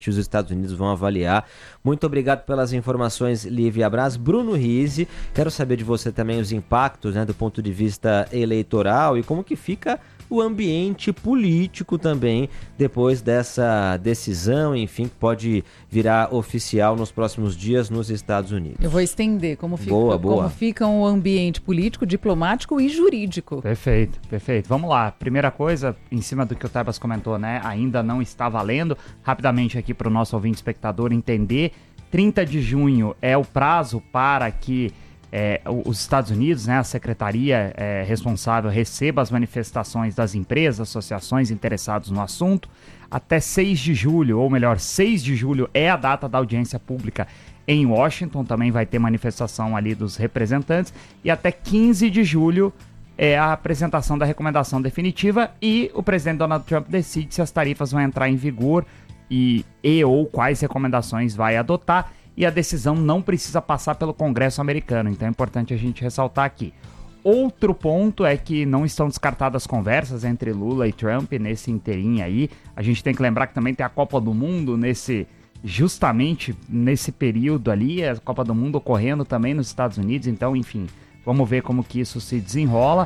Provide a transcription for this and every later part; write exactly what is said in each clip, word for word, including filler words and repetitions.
os Estados Unidos vão avaliar. Muito obrigado pelas informações, Lívia Braz. Bruno Rizzi, quero saber de você também os impactos, né, do ponto de vista eleitoral e como que fica o ambiente político também depois dessa decisão, enfim, que pode virar oficial nos próximos dias nos Estados Unidos. Eu vou estender como fica, boa, boa. como fica o ambiente político, diplomático e jurídico. Perfeito, perfeito. Vamos lá. Primeira coisa, em cima do que o Tebas comentou, né? Ainda não está valendo. Rapidamente aqui para o nosso ouvinte espectador entender, trinta de junho é o prazo para que É, os Estados Unidos, né, a secretaria é, responsável receba as manifestações das empresas, associações interessados no assunto. Até seis de julho, ou melhor, seis de julho é a data da audiência pública em Washington, também vai ter manifestação ali dos representantes. E até quinze de julho é a apresentação da recomendação definitiva e o presidente Donald Trump decide se as tarifas vão entrar em vigor e, e ou quais recomendações vai adotar. E a decisão não precisa passar pelo Congresso americano, então é importante a gente ressaltar aqui. Outro ponto é que não estão descartadas conversas entre Lula e Trump nesse inteirinho aí. A gente tem que lembrar que também tem a Copa do Mundo nesse, justamente nesse período ali, a Copa do Mundo ocorrendo também nos Estados Unidos, então enfim, vamos ver como que isso se desenrola.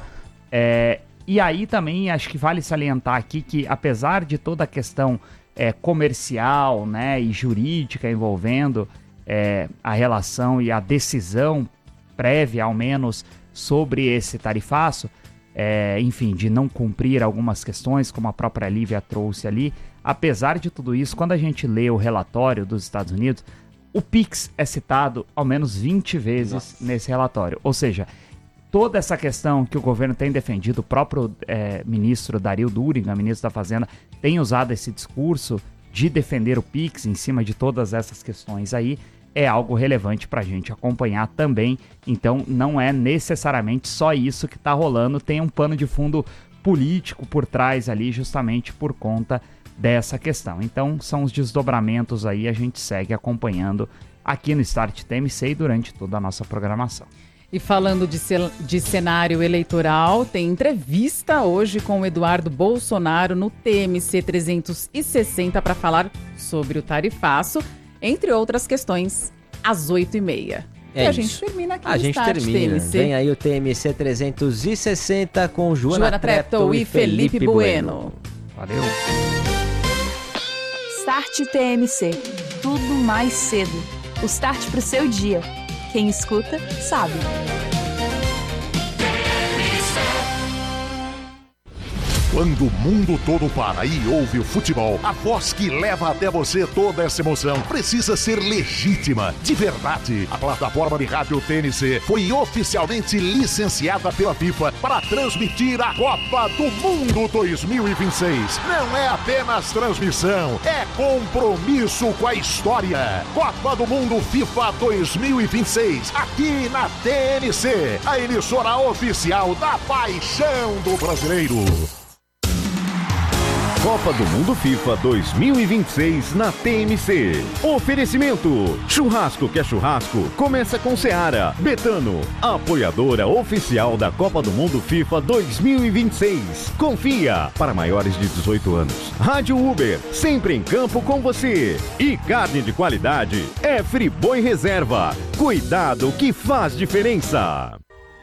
É, e aí também acho que vale salientar aqui que apesar de toda a questão é, comercial, né, e jurídica envolvendo É, a relação e a decisão prévia, ao menos, sobre esse tarifaço, é, enfim, de não cumprir algumas questões, como a própria Lívia trouxe ali. Apesar de tudo isso, quando a gente lê o relatório dos Estados Unidos, o Pix é citado ao menos vinte vezes Nossa. nesse relatório. Ou seja, toda essa questão que o governo tem defendido, o próprio é, ministro Dario Durigan, ministro da Fazenda, tem usado esse discurso de defender o Pix em cima de todas essas questões aí, é algo relevante para a gente acompanhar também. Então não é necessariamente só isso que está rolando, tem um pano de fundo político por trás ali, justamente por conta dessa questão. Então são os desdobramentos aí, a gente segue acompanhando aqui no Start T M C e durante toda a nossa programação. E falando de, ce- de cenário eleitoral, tem entrevista hoje com o Eduardo Bolsonaro no T M C trezentos e sessenta para falar sobre o tarifaço, entre outras questões, às oito e meia. É e a isso. gente termina aqui a no gente Start termina. T M C. Vem aí o T M C trezentos e sessenta com Joana, Joana Treptow e Felipe Bueno. Valeu. Start T M C. Tudo mais cedo. O start pro seu dia. Quem escuta, sabe. Quando o mundo todo para e ouve o futebol, a voz que leva até você toda essa emoção precisa ser legítima, de verdade. A plataforma de rádio T N C foi oficialmente licenciada pela FIFA para transmitir a Copa do Mundo dois mil e vinte e seis. Não é apenas transmissão, é compromisso com a história. Copa do Mundo FIFA dois mil e vinte e seis, aqui na T N C, a emissora oficial da paixão do brasileiro. Copa do Mundo FIFA dois mil e vinte e seis na T M C. Oferecimento: churrasco que é churrasco, começa com Seara. Betano, apoiadora oficial da Copa do Mundo FIFA dois mil e vinte e seis. Confia, para maiores de dezoito anos. Rádio Uber, sempre em campo com você. E carne de qualidade é Friboi Reserva. Cuidado que faz diferença.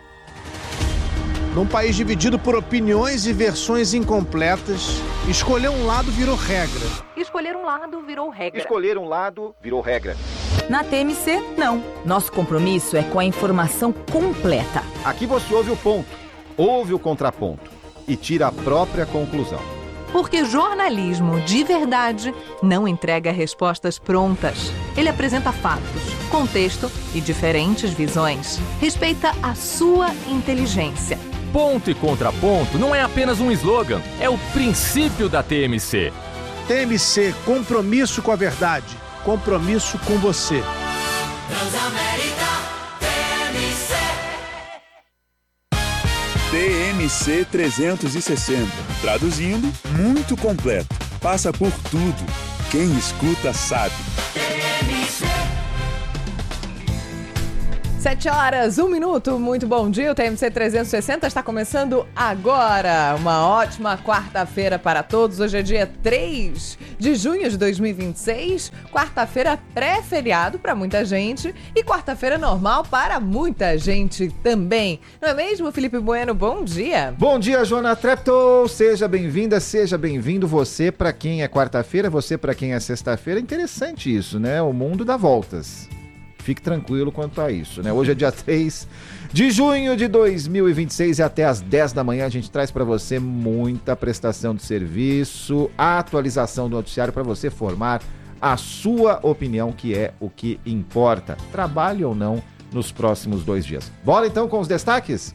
Num país dividido por opiniões e versões incompletas, escolher um lado virou regra. Escolher um lado virou regra. Escolher um lado virou regra. Na T M C, não. Nosso compromisso é com a informação completa. Aqui você ouve o ponto, ouve o contraponto e tira a própria conclusão. Porque jornalismo de verdade não entrega respostas prontas. Ele apresenta fatos, contexto e diferentes visões. Respeita a sua inteligência. Ponto e contraponto não é apenas um slogan, é o princípio da T M C. T M C, compromisso com a verdade, compromisso com você. Transamérica, T M C. T M C trezentos e sessenta. Traduzindo, muito completo. Passa por tudo. Quem escuta sabe. T M C. Sete horas, um minuto, muito bom dia, o T M C trezentos e sessenta está começando agora, uma ótima quarta-feira para todos, hoje é dia três de junho de dois mil e vinte e seis, quarta-feira pré-feriado para muita gente e quarta-feira normal para muita gente também, não é mesmo, Felipe Bueno? Bom dia! Bom dia, Joana Treptow, seja bem-vinda, seja bem-vindo você para quem é quarta-feira, você para quem é sexta-feira, interessante isso, né? O mundo dá voltas. Fique tranquilo quanto a isso, né? Hoje é dia três de junho de dois mil e vinte e seis e até às dez da manhã a gente traz para você muita prestação de serviço, atualização do noticiário para você formar a sua opinião, que é o que importa, trabalhe ou não nos próximos dois dias. Bora então com os destaques?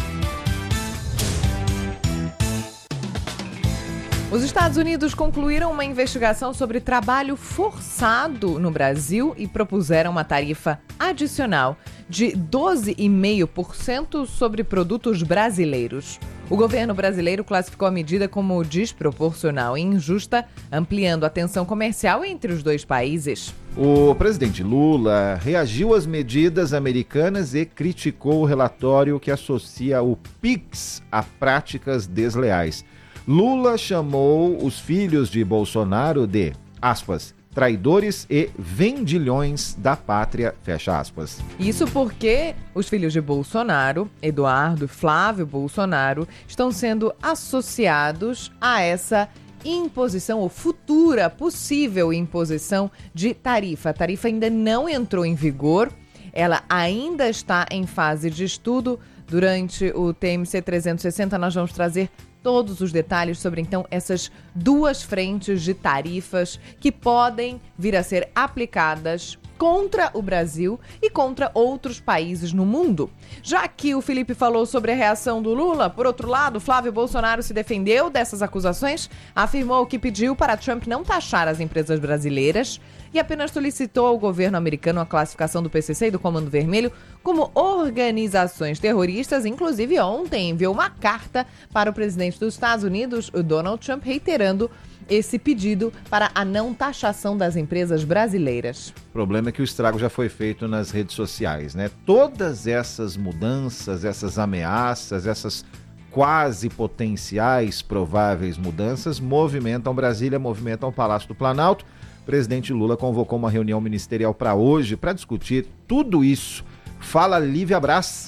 Os Estados Unidos concluíram uma investigação sobre trabalho forçado no Brasil e propuseram uma tarifa adicional de doze vírgula cinco por cento sobre produtos brasileiros. O governo brasileiro classificou a medida como desproporcional e injusta, ampliando a tensão comercial entre os dois países. O presidente Lula reagiu às medidas americanas e criticou o relatório que associa o Pix a práticas desleais. Lula chamou os filhos de Bolsonaro de, aspas, traidores e vendilhões da pátria, fecha aspas. Isso porque os filhos de Bolsonaro, Eduardo e Flávio Bolsonaro, estão sendo associados a essa imposição ou futura possível imposição de tarifa. A tarifa ainda não entrou em vigor, ela ainda está em fase de estudo. Durante o T M C trezentos e sessenta nós vamos trazer todos os detalhes sobre, então, essas duas frentes de tarifas que podem vir a ser aplicadas contra o Brasil e contra outros países no mundo. Já que o Felipe falou sobre a reação do Lula, por outro lado, Flávio Bolsonaro se defendeu dessas acusações, afirmou que pediu para Trump não taxar as empresas brasileiras e apenas solicitou ao governo americano a classificação do P C C e do Comando Vermelho como organizações terroristas. Inclusive, ontem enviou uma carta para o presidente dos Estados Unidos, o Donald Trump, reiterando esse pedido para a não taxação das empresas brasileiras. O problema é que o estrago já foi feito nas redes sociais, né? Todas essas mudanças, essas ameaças, essas quase potenciais prováveis mudanças movimentam Brasília, movimentam o Palácio do Planalto. O presidente Lula convocou uma reunião ministerial para hoje para discutir tudo isso. Fala, Lívia Braz.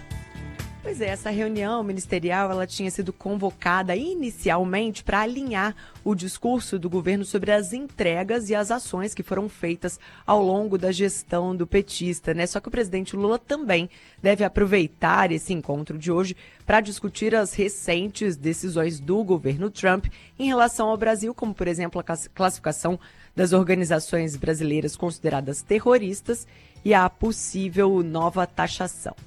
Pois é, essa reunião ministerial ela tinha sido convocada inicialmente para alinhar o discurso do governo sobre as entregas e as ações que foram feitas ao longo da gestão do petista, né? Só que o presidente Lula também deve aproveitar esse encontro de hoje para discutir as recentes decisões do governo Trump em relação ao Brasil, como, por exemplo, a classificação das organizações brasileiras consideradas terroristas e a possível nova taxação.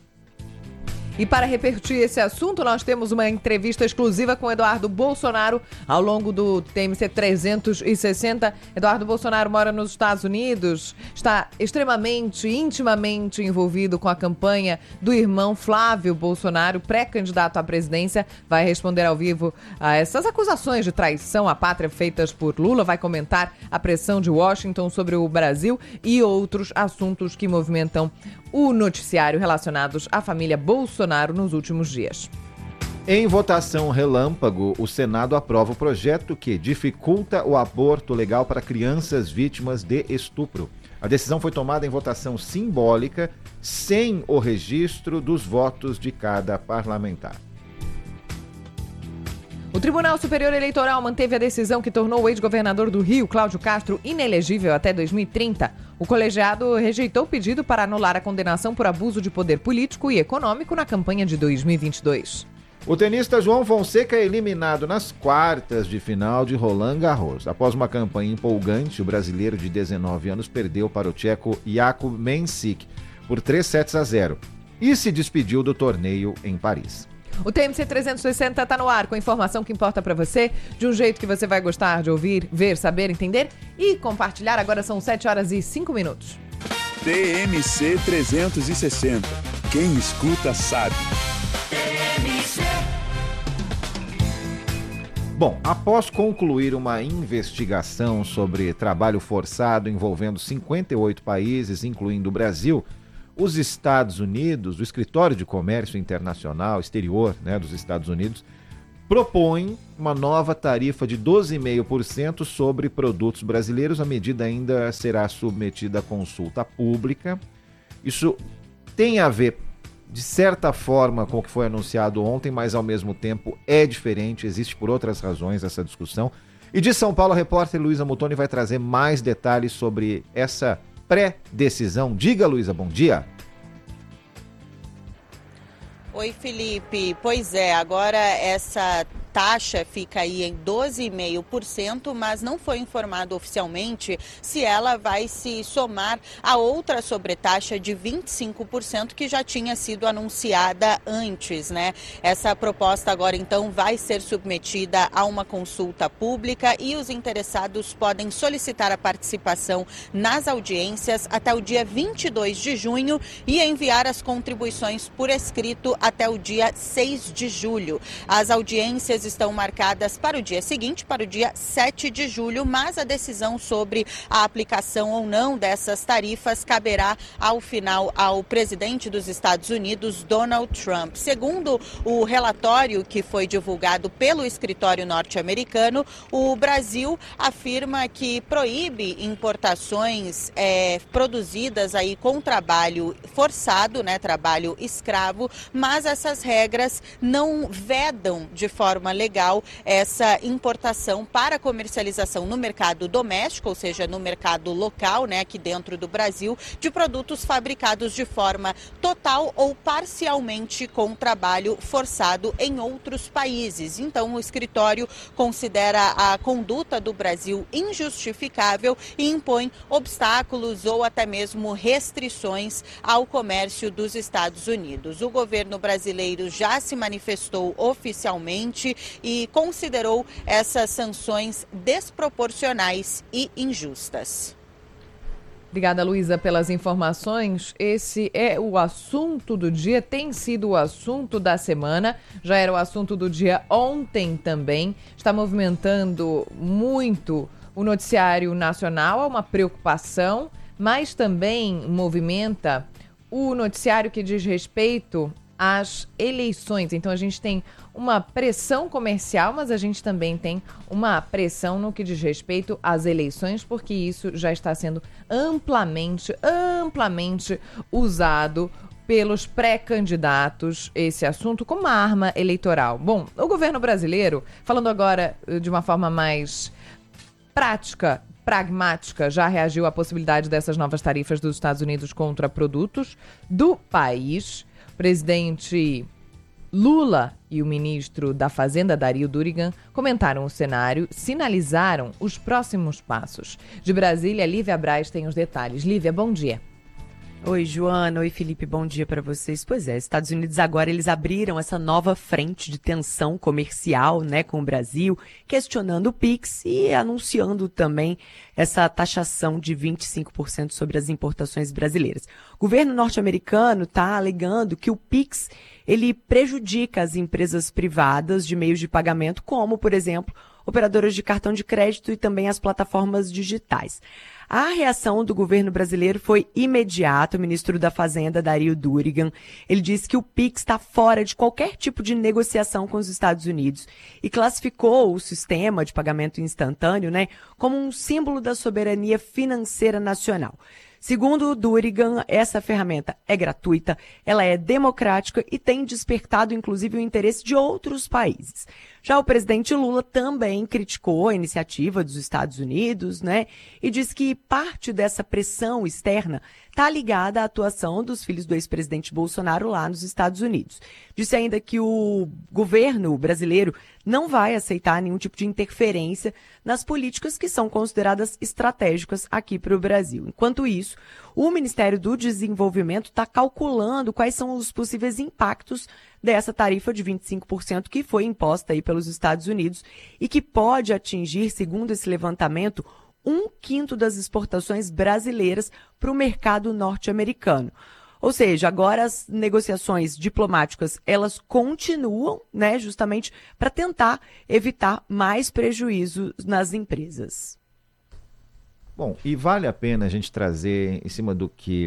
E para repercutir esse assunto, nós temos uma entrevista exclusiva com Eduardo Bolsonaro ao longo do T M C trezentos e sessenta. Eduardo Bolsonaro mora nos Estados Unidos, está extremamente, intimamente envolvido com a campanha do irmão Flávio Bolsonaro, pré-candidato à presidência. Vai responder ao vivo a essas acusações de traição à pátria feitas por Lula, vai comentar a pressão de Washington sobre o Brasil e outros assuntos que movimentam o noticiário relacionados à família Bolsonaro nos últimos dias. Em votação relâmpago, o Senado aprova o projeto que dificulta o aborto legal para crianças vítimas de estupro. A decisão foi tomada em votação simbólica, sem o registro dos votos de cada parlamentar. O Tribunal Superior Eleitoral manteve a decisão que tornou o ex-governador do Rio, Cláudio Castro, inelegível até dois mil e trinta. O colegiado rejeitou o pedido para anular a condenação por abuso de poder político e econômico na campanha de dois mil e vinte e dois. O tenista João Fonseca é eliminado nas quartas de final de Roland Garros. Após uma campanha empolgante, o brasileiro de dezenove anos perdeu para o tcheco Jakub Mensik por três sets a zero e se despediu do torneio em Paris. O T M C trezentos e sessenta está no ar com a informação que importa para você, de um jeito que você vai gostar de ouvir, ver, saber, entender e compartilhar. Agora são sete horas e cinco minutos. T M C trezentos e sessenta. Quem escuta sabe. Bom, após concluir uma investigação sobre trabalho forçado envolvendo cinquenta e oito países, incluindo o Brasil, os Estados Unidos, o Escritório de Comércio Internacional, exterior, né, dos Estados Unidos, propõe uma nova tarifa de doze vírgula cinco por cento sobre produtos brasileiros. A medida ainda será submetida a consulta pública. Isso tem a ver, de certa forma, com o que foi anunciado ontem, mas ao mesmo tempo é diferente, existe por outras razões essa discussão. E de São Paulo, a repórter Luísa Muttoni vai trazer mais detalhes sobre essa pré-decisão. Diga, Luísa, bom dia. Oi, Felipe. Pois é, agora essa taxa fica aí em doze vírgula cinco por cento, mas não foi informado oficialmente se ela vai se somar a outra sobretaxa de vinte e cinco por cento que já tinha sido anunciada antes, né? Essa proposta agora, então, vai ser submetida a uma consulta pública e os interessados podem solicitar a participação nas audiências até o dia vinte e dois de junho e enviar as contribuições por escrito até o dia seis de julho. As audiências estão marcadas para o dia seguinte, para o dia sete de julho, mas a decisão sobre a aplicação ou não dessas tarifas caberá ao final ao presidente dos Estados Unidos, Donald Trump. Segundo o relatório que foi divulgado pelo escritório norte-americano, o Brasil afirma que proíbe importações é, produzidas aí com trabalho forçado, né, trabalho escravo, mas essas regras não vedam de forma legal essa importação para comercialização no mercado doméstico, ou seja, no mercado local, né, aqui dentro do Brasil, de produtos fabricados de forma total ou parcialmente com trabalho forçado em outros países. Então, o escritório considera a conduta do Brasil injustificável e impõe obstáculos ou até mesmo restrições ao comércio dos Estados Unidos. O governo brasileiro já se manifestou oficialmente e considerou essas sanções desproporcionais e injustas. Obrigada, Luísa, pelas informações. Esse é o assunto do dia, tem sido o assunto da semana, já era o assunto do dia ontem também. Está movimentando muito o noticiário nacional, há uma preocupação, mas também movimenta o noticiário que diz respeito às eleições. Então a gente tem uma pressão comercial, mas a gente também tem uma pressão no que diz respeito às eleições, porque isso já está sendo amplamente, amplamente usado pelos pré-candidatos, esse assunto, como uma arma eleitoral. Bom, o governo brasileiro, falando agora de uma forma mais prática, pragmática, já reagiu à possibilidade dessas novas tarifas dos Estados Unidos contra produtos do país. O presidente Lula e o ministro da Fazenda, Dario Durigan, comentaram o cenário, sinalizaram os próximos passos. De Brasília, Lívia Braz tem os detalhes. Lívia, bom dia. Oi, Joana. Oi, Felipe. Bom dia para vocês. Pois é, Estados Unidos agora eles abriram essa nova frente de tensão comercial, né, com o Brasil, questionando o Pix e anunciando também essa taxação de vinte e cinco por cento sobre as importações brasileiras. O governo norte-americano está alegando que o Pix ele prejudica as empresas privadas de meios de pagamento, como, por exemplo, operadoras de cartão de crédito e também as plataformas digitais. A reação do governo brasileiro foi imediata. O ministro da Fazenda, Dario Durigan, ele disse que o Pix está fora de qualquer tipo de negociação com os Estados Unidos e classificou o sistema de pagamento instantâneo, né, como um símbolo da soberania financeira nacional. Segundo o Durigan, essa ferramenta é gratuita, ela é democrática e tem despertado, inclusive, o interesse de outros países. Já o presidente Lula também criticou a iniciativa dos Estados Unidos, né, e diz que parte dessa pressão externa está ligada à atuação dos filhos do ex-presidente Bolsonaro lá nos Estados Unidos. Disse ainda que o governo brasileiro não vai aceitar nenhum tipo de interferência nas políticas que são consideradas estratégicas aqui para o Brasil. Enquanto isso, o Ministério do Desenvolvimento está calculando quais são os possíveis impactos dessa tarifa de vinte e cinco por cento que foi imposta aí pelos Estados Unidos e que pode atingir, segundo esse levantamento, um quinto das exportações brasileiras para o mercado norte-americano. Ou seja, agora as negociações diplomáticas, elas continuam, né, justamente para tentar evitar mais prejuízo nas empresas. Bom, e vale a pena a gente trazer em cima do que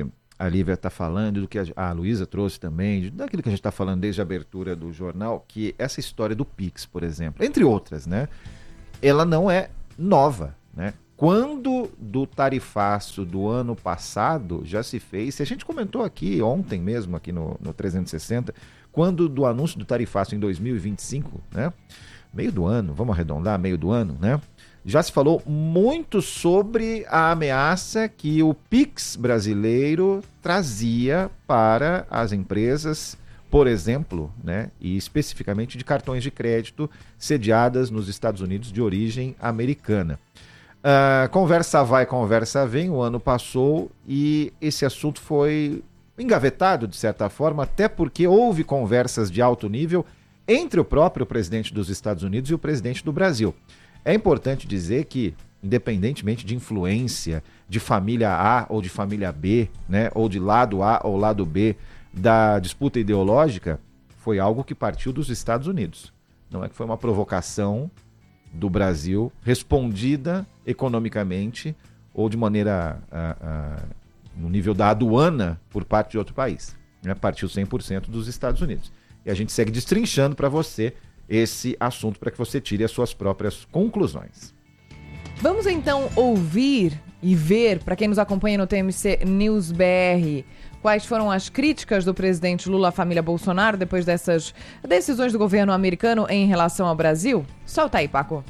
a Lívia está falando, do que a, a Luísa trouxe também, daquilo que a gente está falando desde a abertura do jornal, que essa história do Pix, por exemplo, entre outras, né, ela não é nova, né? Quando do tarifaço do ano passado já se fez, se a gente comentou aqui ontem mesmo, aqui no, no trezentos e sessenta, quando do anúncio do tarifaço em dois mil e vinte e cinco, né? Meio do ano, vamos arredondar, meio do ano, né? Já se falou muito sobre a ameaça que o Pix brasileiro trazia para as empresas, por exemplo, né, e especificamente de cartões de crédito sediadas nos Estados Unidos de origem americana. Uh, conversa vai, conversa vem, o ano passou e esse assunto foi engavetado, de certa forma, até porque houve conversas de alto nível entre o próprio presidente dos Estados Unidos e o presidente do Brasil. É importante dizer que, independentemente de influência de família A ou de família B, né, ou de lado A ou lado B da disputa ideológica, foi algo que partiu dos Estados Unidos. Não é que foi uma provocação do Brasil respondida economicamente ou de maneira ah, ah, no nível da aduana por parte de outro país. Né? Partiu cem por cento dos Estados Unidos. E a gente segue destrinchando para você esse assunto para que você tire as suas próprias conclusões. Vamos então ouvir e ver, para quem nos acompanha no T M C News B R, quais foram as críticas do presidente Lula à família Bolsonaro depois dessas decisões do governo americano em relação ao Brasil? Solta aí, Paco.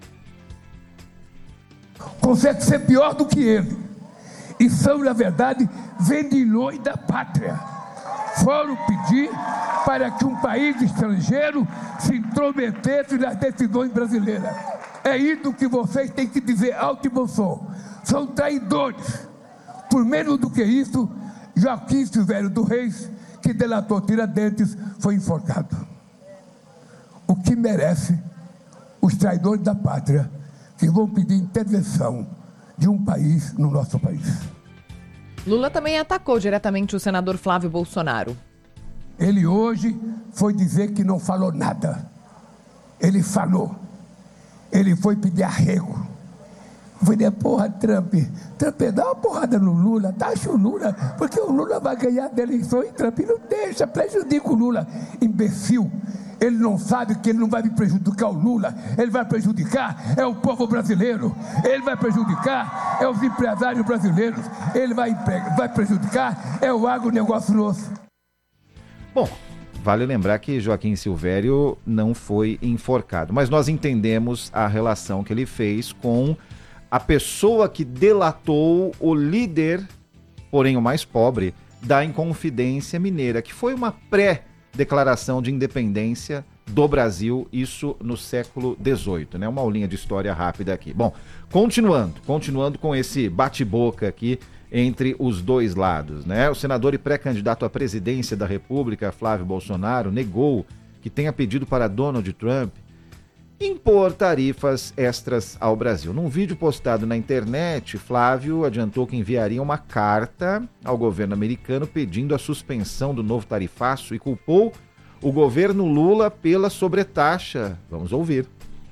Consegue ser pior do que ele. E são, na verdade, vendilhões da pátria. Foram pedir para que um país estrangeiro se intrometesse nas decisões brasileiras. É isso que vocês têm que dizer alto e bom som. São traidores. Por menos do que isso, Joaquim Silvério do Reis, que delatou Tiradentes, foi enforcado. O que merece os traidores da pátria que vão pedir intervenção de um país no nosso país. Lula também atacou diretamente o senador Flávio Bolsonaro. Ele hoje foi dizer que não falou nada. Ele falou. Ele foi pedir arrego. Foi dizer, porra, Trump, Trump, dá uma porrada no Lula, taxa o Lula, porque o Lula vai ganhar da eleição e Trump não deixa, prejudica o Lula. Imbecil. Ele não sabe que ele não vai prejudicar o Lula, ele vai prejudicar é o povo brasileiro, ele vai prejudicar é os empresários brasileiros, ele vai, vai prejudicar é o agronegócio nosso. Bom, vale lembrar que Joaquim Silvério não foi enforcado, mas nós entendemos a relação que ele fez com a pessoa que delatou o líder, porém o mais pobre, da Inconfidência Mineira, que foi uma pré-declaração de independência do Brasil, isso no século dezoito, né? Uma aulinha de história rápida aqui. Bom, continuando, continuando com esse bate-boca aqui entre os dois lados, né? O senador e pré-candidato à presidência da República, Flávio Bolsonaro, negou que tenha pedido para Donald Trump impor tarifas extras ao Brasil. Num vídeo postado na internet, Flávio adiantou que enviaria uma carta ao governo americano pedindo a suspensão do novo tarifaço e culpou o governo Lula pela sobretaxa. Vamos ouvir.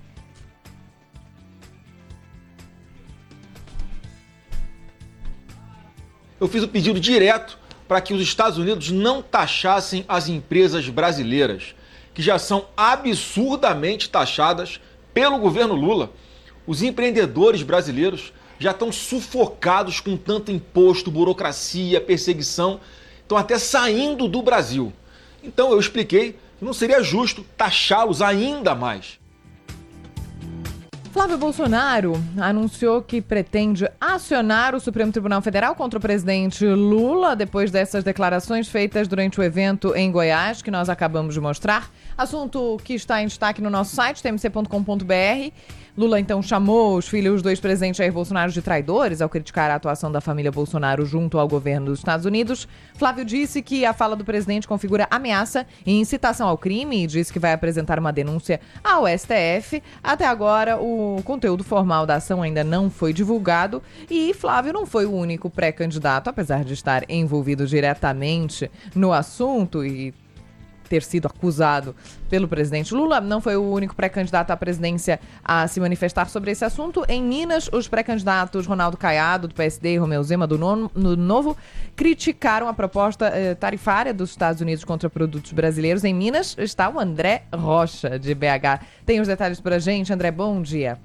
Eu fiz o pedido direto para que os Estados Unidos não taxassem as empresas brasileiras, que já são absurdamente taxadas pelo governo Lula. Os empreendedores brasileiros já estão sufocados com tanto imposto, burocracia, perseguição, estão até saindo do Brasil. Então eu expliquei que não seria justo taxá-los ainda mais. Flávio Bolsonaro anunciou que pretende acionar o Supremo Tribunal Federal contra o presidente Lula depois dessas declarações feitas durante o evento em Goiás, que nós acabamos de mostrar. Assunto que está em destaque no nosso site, t m c ponto com ponto b r. Lula, então, chamou os filhos do ex-presidente Jair Bolsonaro de traidores ao criticar a atuação da família Bolsonaro junto ao governo dos Estados Unidos. Flávio disse que a fala do presidente configura ameaça e incitação ao crime e disse que vai apresentar uma denúncia ao S T F. Até agora, o conteúdo formal da ação ainda não foi divulgado e Flávio não foi o único pré-candidato, apesar de estar envolvido diretamente no assunto e ter sido acusado pelo presidente Lula. Não foi o único pré-candidato à presidência a se manifestar sobre esse assunto. Em Minas, os pré-candidatos Ronaldo Caiado, do P S D, e Romeu Zema, do Novo, criticaram a proposta eh, tarifária dos Estados Unidos contra produtos brasileiros. Em Minas está o André Rocha, de B H. Tem os detalhes pra gente. André, bom dia.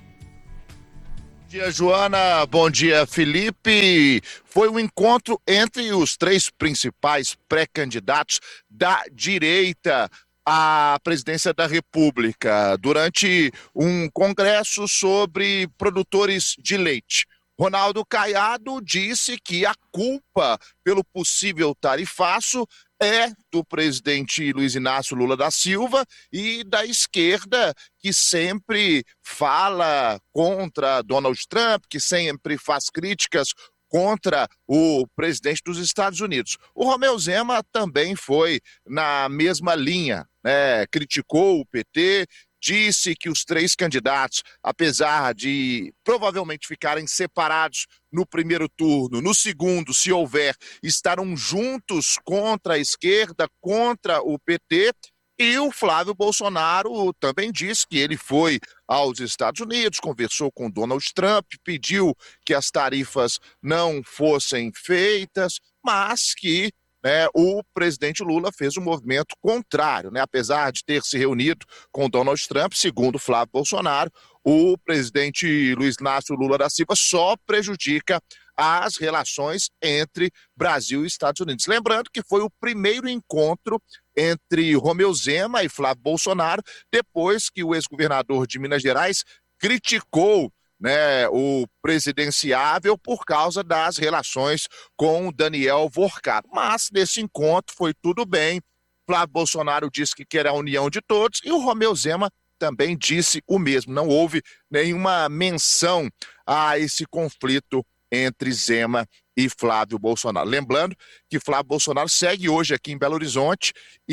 Bom dia, Joana. Bom dia, Felipe. Foi um encontro entre os três principais pré-candidatos da direita à presidência da República durante um congresso sobre produtores de leite. Ronaldo Caiado disse que a culpa pelo possível tarifaço é do presidente Luiz Inácio Lula da Silva e da esquerda, que sempre fala contra Donald Trump, que sempre faz críticas contra o presidente dos Estados Unidos. O Romeu Zema também foi na mesma linha, né? Criticou o P T, disse que os três candidatos, apesar de provavelmente ficarem separados no primeiro turno, no segundo, se houver, estarão juntos contra a esquerda, contra o P T. E o Flávio Bolsonaro também disse que ele foi aos Estados Unidos, conversou com Donald Trump, pediu que as tarifas não fossem feitas, mas que né, o presidente Lula fez um movimento contrário, né? Apesar de ter se reunido com Donald Trump, segundo Flávio Bolsonaro, o presidente Luiz Inácio Lula da Silva só prejudica as relações entre Brasil e Estados Unidos. Lembrando que foi o primeiro encontro entre Romeu Zema e Flávio Bolsonaro, depois que o ex-governador de Minas Gerais criticou né, o presidenciável por causa das relações com Daniel Vorcado. Mas nesse encontro foi tudo bem. Flávio Bolsonaro disse que quer a união de todos e o Romeu Zema também disse o mesmo. Não houve nenhuma menção a esse conflito entre Zema e Flávio Bolsonaro. Lembrando que Flávio Bolsonaro segue hoje aqui em Belo Horizonte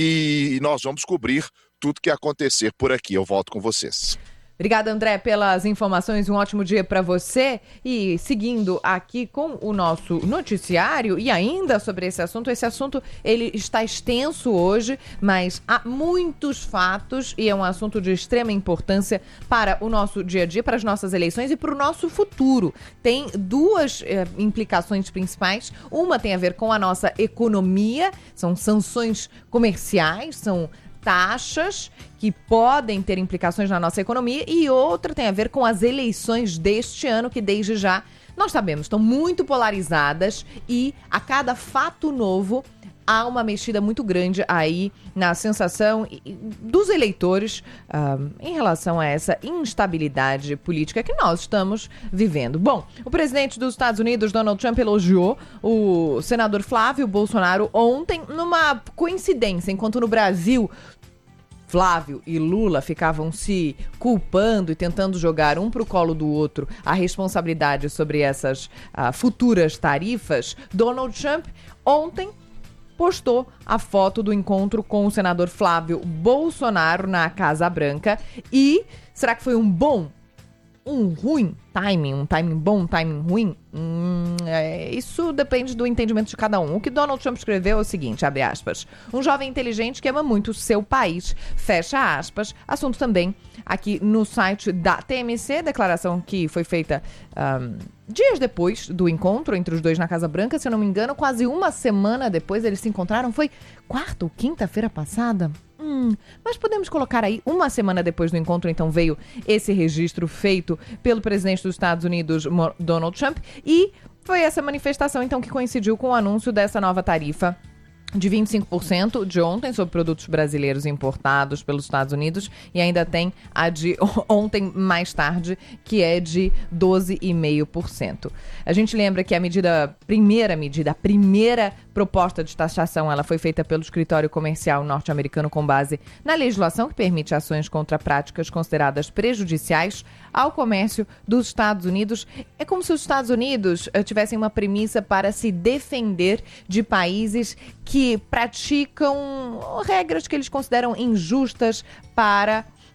e nós vamos cobrir tudo que acontecer por aqui. Eu volto com vocês. Obrigada, André, pelas informações. Um ótimo dia para você. E seguindo aqui com o nosso noticiário e ainda sobre esse assunto, esse assunto ele está extenso hoje, mas há muitos fatos e é um assunto de extrema importância para o nosso dia a dia, para as nossas eleições e para o nosso futuro. Tem duas eh, implicações principais. Uma tem a ver com a nossa economia, são sanções comerciais, são taxas que podem ter implicações na nossa economia, e outra tem a ver com as eleições deste ano, que desde já, nós sabemos, estão muito polarizadas e a cada fato novo há uma mexida muito grande aí na sensação dos eleitores uh, em relação a essa instabilidade política que nós estamos vivendo. Bom, o presidente dos Estados Unidos, Donald Trump, elogiou o senador Flávio Bolsonaro ontem numa coincidência, enquanto no Brasil Flávio e Lula ficavam se culpando e tentando jogar um pro colo do outro a responsabilidade sobre essas uh, futuras tarifas. Donald Trump ontem postou a foto do encontro com o senador Flávio Bolsonaro na Casa Branca. E será que foi um bom, um ruim timing? Um timing bom, um timing ruim? Hum, é, isso depende do entendimento de cada um. O que Donald Trump escreveu é o seguinte, abre aspas: um jovem inteligente que ama muito o seu país, fecha aspas. Assunto também aqui no site da T M C, declaração que foi feita um, dias depois do encontro entre os dois na Casa Branca, se eu não me engano, quase uma semana depois eles se encontraram. Foi quarta ou quinta-feira passada? Hum, mas podemos colocar aí, uma semana depois do encontro, então veio esse registro feito pelo presidente dos Estados Unidos, Donald Trump, e foi essa manifestação, então, que coincidiu com o anúncio dessa nova tarifa de vinte e cinco por cento de ontem sobre produtos brasileiros importados pelos Estados Unidos, e ainda tem a de ontem mais tarde, que é de doze vírgula cinco por cento. A gente lembra que a medida, primeira medida, a primeira proposta de taxação, ela foi feita pelo escritório comercial norte-americano com base na legislação que permite ações contra práticas consideradas prejudiciais ao comércio dos Estados Unidos. É como se os Estados Unidos uh, tivessem uma premissa para se defender de países que praticam regras que eles consideram injustas para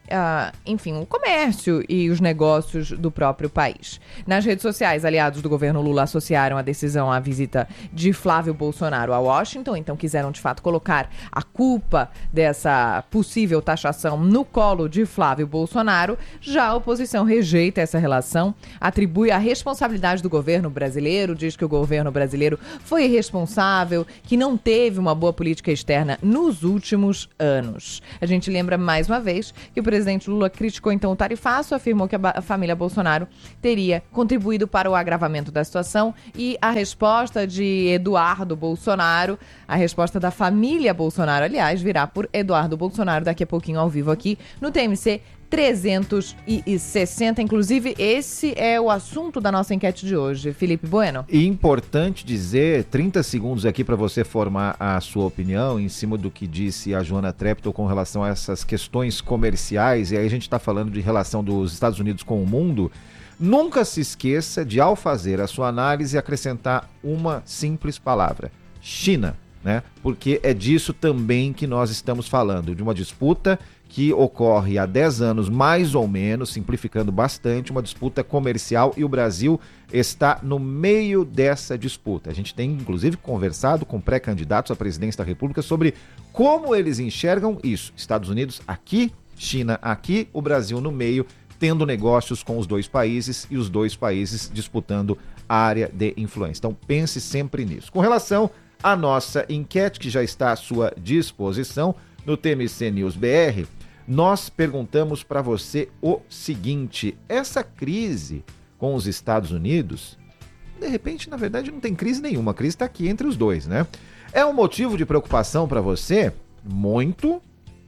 Uh, enfim, o comércio e os negócios do próprio país. Nas redes sociais, aliados do governo Lula associaram a decisão à visita de Flávio Bolsonaro a Washington, então quiseram de fato colocar a culpa dessa possível taxação no colo de Flávio Bolsonaro. Já a oposição rejeita essa relação, atribui a responsabilidade do governo brasileiro, diz que o governo brasileiro foi irresponsável, que não teve uma boa política externa nos últimos anos. A gente lembra mais uma vez que o O presidente Lula criticou então o tarifaço, afirmou que a, a família Bolsonaro teria contribuído para o agravamento da situação, e a resposta de Eduardo Bolsonaro, a resposta da família Bolsonaro, aliás, virá por Eduardo Bolsonaro daqui a pouquinho ao vivo aqui no T M C trezentos e sessenta. Inclusive, esse é o assunto da nossa enquete de hoje. Felipe Bueno. E importante dizer, trinta segundos aqui para você formar a sua opinião em cima do que disse a Joana Treptow com relação a essas questões comerciais, e aí a gente está falando de relação dos Estados Unidos com o mundo. Nunca se esqueça de, ao fazer a sua análise, acrescentar uma simples palavra: China, né? Porque é disso também que nós estamos falando, de uma disputa que ocorre há dez anos, mais ou menos, simplificando bastante, uma disputa comercial, e o Brasil está no meio dessa disputa. A gente tem, inclusive, conversado com pré-candidatos à presidência da República sobre como eles enxergam isso. Estados Unidos aqui, China aqui, o Brasil no meio, tendo negócios com os dois países e os dois países disputando a área de influência. Então pense sempre nisso. Com relação à nossa enquete, que já está à sua disposição no T M C News B R, nós perguntamos para você o seguinte: essa crise com os Estados Unidos, de repente, na verdade, não tem crise nenhuma, a crise está aqui entre os dois, né? É um motivo de preocupação para você? Muito,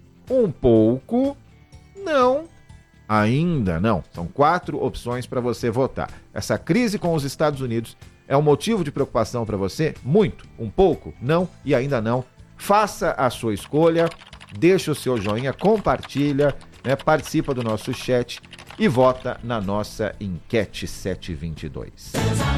um pouco, não, ainda não. São quatro opções para você votar. Essa crise com os Estados Unidos é um motivo de preocupação para você? Muito, um pouco, não e ainda não. Faça a sua escolha. Deixa o seu joinha, compartilha, né, participa do nosso chat e vota na nossa enquete sete vinte e dois.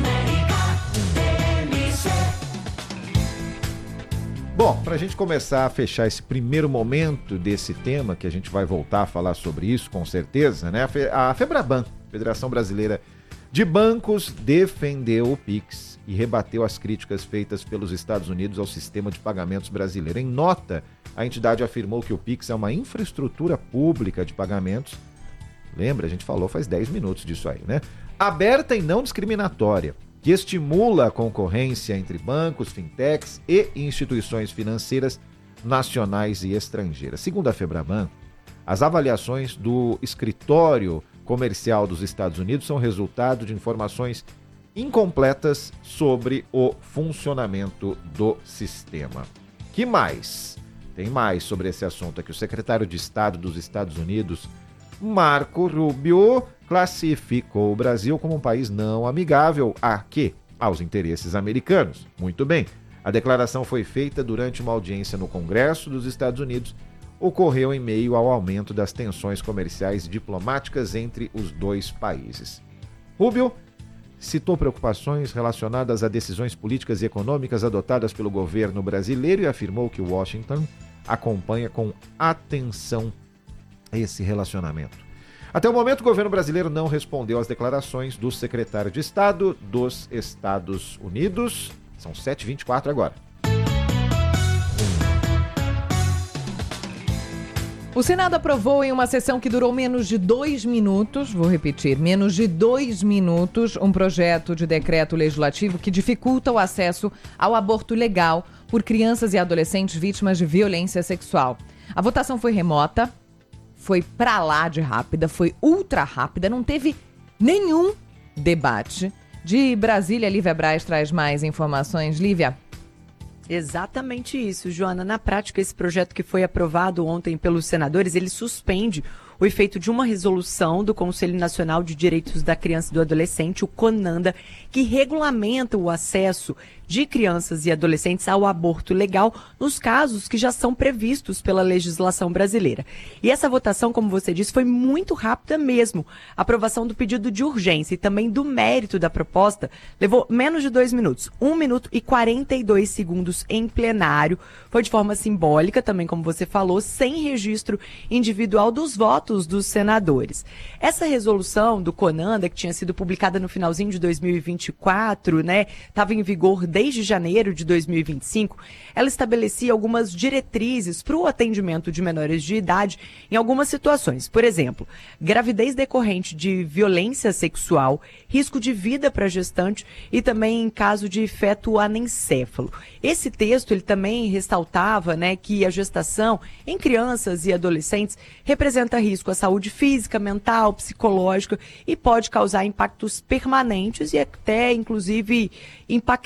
Bom, para a gente começar a fechar esse primeiro momento desse tema, que a gente vai voltar a falar sobre isso com certeza, né? A FEBRABAN, Federação Brasileira de Bancos, defendeu o Pix e rebateu as críticas feitas pelos Estados Unidos ao sistema de pagamentos brasileiro. Em nota, a entidade afirmou que o Pix é uma infraestrutura pública de pagamentos, lembra, a gente falou faz dez minutos disso aí, né? Aberta e não discriminatória, que estimula a concorrência entre bancos, fintechs e instituições financeiras nacionais e estrangeiras. Segundo a FEBRABAN, as avaliações do escritório comercial dos Estados Unidos são resultado de informações incompletas sobre o funcionamento do sistema. Que mais? Tem mais sobre esse assunto aqui. O secretário de Estado dos Estados Unidos, Marco Rubio, classificou o Brasil como um país não amigável a quê? Aos interesses americanos. Muito bem. A declaração foi feita durante uma audiência no Congresso dos Estados Unidos. Ocorreu em meio ao aumento das tensões comerciais e diplomáticas entre os dois países. Rubio citou preocupações relacionadas a decisões políticas e econômicas adotadas pelo governo brasileiro e afirmou que Washington acompanha com atenção esse relacionamento. Até o momento, o governo brasileiro não respondeu às declarações do secretário de Estado dos Estados Unidos. São sete e vinte e quatro agora. O Senado aprovou em uma sessão que durou menos de dois minutos, vou repetir, menos de dois minutos, um projeto de decreto legislativo que dificulta o acesso ao aborto legal por crianças e adolescentes vítimas de violência sexual. A votação foi remota, foi pra lá de rápida, foi ultra rápida, não teve nenhum debate. De Brasília, Lívia Braz traz mais informações. Lívia. Exatamente isso, Joana. Na prática, esse projeto que foi aprovado ontem pelos senadores, ele suspende o efeito de uma resolução do Conselho Nacional de Direitos da Criança e do Adolescente, o CONANDA, que regulamenta o acesso de crianças e adolescentes ao aborto legal nos casos que já são previstos pela legislação brasileira. E essa votação, como você disse, foi muito rápida mesmo. A aprovação do pedido de urgência e também do mérito da proposta levou menos de dois minutos, um minuto e quarenta e dois segundos em plenário. Foi de forma simbólica, também como você falou, sem registro individual dos votos votos dos senadores. Essa resolução do CONANDA, que tinha sido publicada no finalzinho de dois mil e vinte e quatro, né, estava em vigor desde janeiro de dois mil e vinte e cinco, ela estabelecia algumas diretrizes para o atendimento de menores de idade em algumas situações. Por exemplo, gravidez decorrente de violência sexual, risco de vida para gestante e também em caso de feto anencéfalo. Esse texto ele também ressaltava, né, que a gestação em crianças e adolescentes representa risco à saúde física, mental, psicológica e pode causar impactos permanentes e até, inclusive, impactar